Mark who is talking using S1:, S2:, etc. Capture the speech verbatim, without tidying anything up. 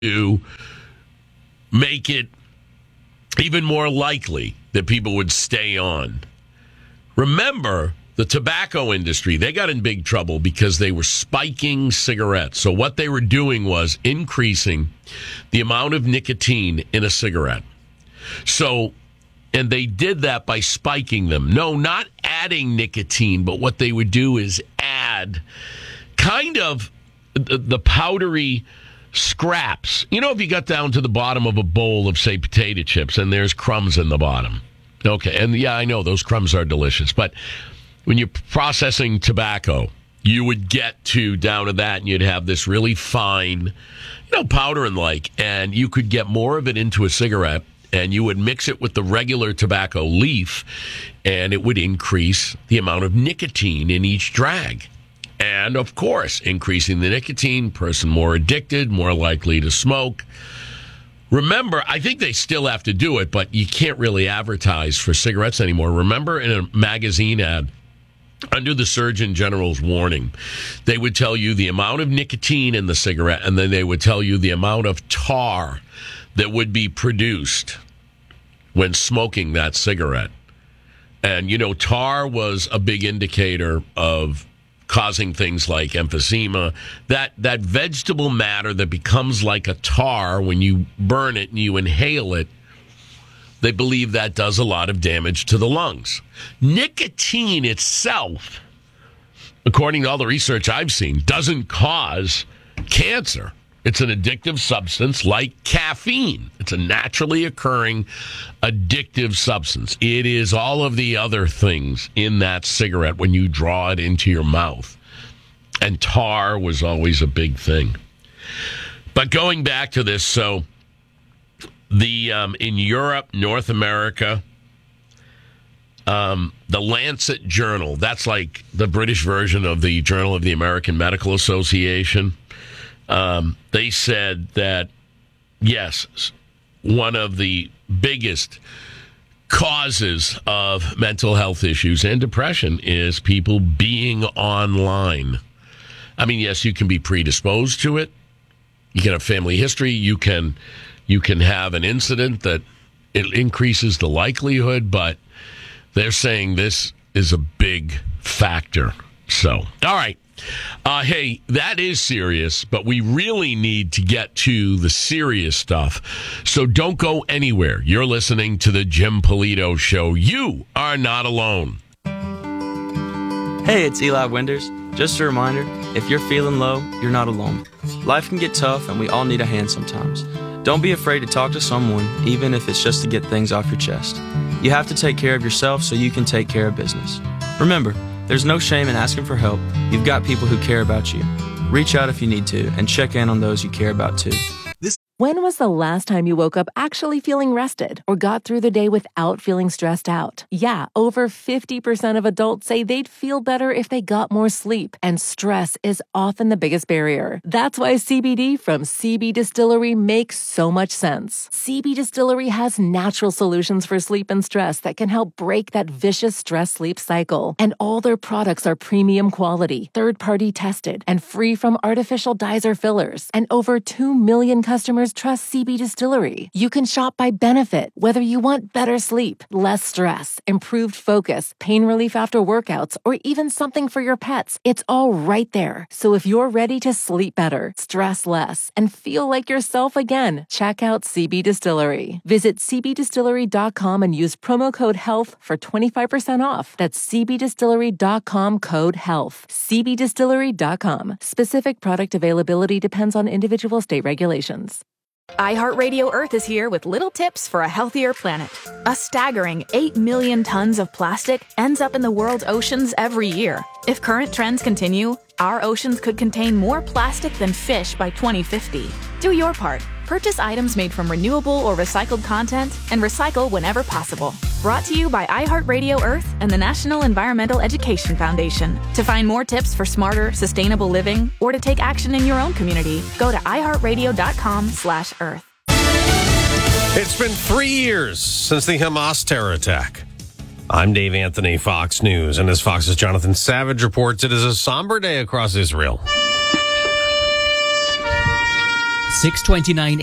S1: to make it even more likely that people would stay on. Remember, the tobacco industry, they got in big trouble because they were spiking cigarettes. So what they were doing was increasing the amount of nicotine in a cigarette. So, and they did that by spiking them. No, not adding nicotine, but what they would do is add kind of the, the powdery scraps. You know, if you got down to the bottom of a bowl of, say, potato chips and there's crumbs in the bottom. Okay, and yeah, I know those crumbs are delicious, but when you're processing tobacco, you would get to down to that and you'd have this really fine, you know, powder and like, and you could get more of it into a cigarette and you would mix it with the regular tobacco leaf and it would increase the amount of nicotine in each drag. And of course, increasing the nicotine, person more addicted, more likely to smoke. Remember, I think they still have to do it, but you can't really advertise for cigarettes anymore. Remember in a magazine ad, under the Surgeon General's warning, they would tell you the amount of nicotine in the cigarette, and then they would tell you the amount of tar that would be produced when smoking that cigarette. And, you know, tar was a big indicator of causing things like emphysema, that that vegetable matter that becomes like a tar when you burn it and you inhale it. They believe that does a lot of damage to the lungs. Nicotine itself, according to all the research I've seen, doesn't cause cancer. It's an addictive substance like caffeine. It's a naturally occurring addictive substance. It is all of the other things in that cigarette when you draw it into your mouth. And tar was always a big thing. But going back to this, so the um, in Europe, North America, um, the Lancet Journal, that's like the British version of the Journal of the American Medical Association. Um, they said that, yes, one of the biggest causes of mental health issues and depression is people being online. I mean, yes, you can be predisposed to it. You can have family history. You can, you can have an incident that it increases the likelihood, but they're saying this is a big factor. So, all right. Uh, hey, that is serious, but we really need to get to the serious stuff. So don't go anywhere. You're listening to the Jim Polito Show. You are not alone.
S2: Hey, it's Eli Winders. Just a reminder, if you're feeling low, you're not alone. Life can get tough, and we all need a hand sometimes. Don't be afraid to talk to someone, even if it's just to get things off your chest. You have to take care of yourself so you can take care of business. Remember, there's no shame in asking for help. You've got people who care about you. Reach out if you need to and check in on those you care about too.
S3: When was the last time you woke up actually feeling rested or got through the day without feeling stressed out? Yeah, over fifty percent of adults say they'd feel better if they got more sleep, and stress is often the biggest barrier. That's why C B D from C B Distillery makes so much sense. C B Distillery has natural solutions for sleep and stress that can help break that vicious stress-sleep cycle. And all their products are premium quality, third-party tested, and free from artificial dyes or fillers. And over two million customers trust C B Distillery. You can shop by benefit, whether you want better sleep, less stress, improved focus, pain relief after workouts, or even something for your pets. It's all right there. So if you're ready to sleep better, stress less, and feel like yourself again, check out C B Distillery. Visit c b distillery dot com and use promo code HEALTH for twenty-five percent off. That's c b distillery dot com code HEALTH. c b distillery dot com. Specific product availability depends on individual state regulations.
S4: iHeartRadio Earth is here with little tips for a healthier planet. A staggering eight million tons of plastic ends up in the world's oceans every year. If current trends continue, our oceans could contain more plastic than fish by twenty fifty. Do your part. Purchase items made from renewable or recycled content and recycle whenever possible. Brought to you by iHeartRadio Earth and the National Environmental Education Foundation. To find more tips for smarter, sustainable living or to take action in your own community, go to iHeartRadio.com slash Earth.
S5: It's been three years since the Hamas terror attack. I'm Dave Anthony, Fox News, and as Fox's Jonathan Savage reports, it is a somber day across Israel.
S6: six twenty-nine